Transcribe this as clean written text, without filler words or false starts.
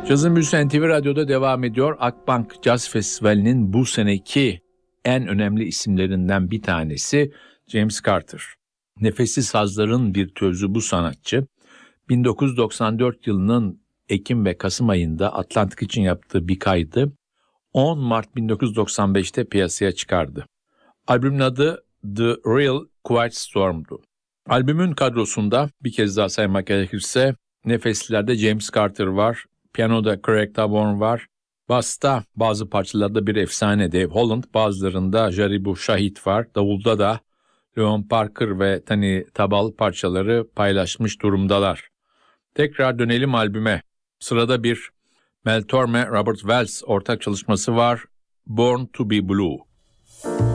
Cazın Büyüsü NTV Radyo'da devam ediyor. Akbank Caz Festivali'nin bu seneki en önemli isimlerinden bir tanesi James Carter. Nefesli sazların virtüözü bu sanatçı, 1994 yılının Ekim ve Kasım ayında Atlantik için yaptığı bir kaydı 10 Mart 1995'te piyasaya çıkardı. Albümün adı The Real Quiet Storm'du. Albümün kadrosunda bir kez daha saymak gerekirse nefeslilerde James Carter var, piyanoda Craig Taborn var, basta bazı parçalarda bir efsane Dave Holland, bazılarında Jaribu Şahit var, davulda da Leon Parker ve Tani Tabal parçaları paylaşmış durumdalar. Tekrar dönelim albüme. Sırada bir Mel Torme, Robert Wells ortak çalışması var, Born to be Blue.